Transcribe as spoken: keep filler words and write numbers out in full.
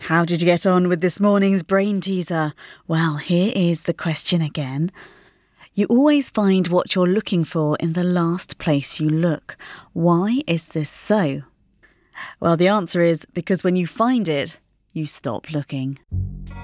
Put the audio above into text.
How did you get on with this morning's brain teaser? Well, here is the question again. You always find what you're looking for in the last place you look. Why is this so? Well, the answer is because when you find it, you stop looking.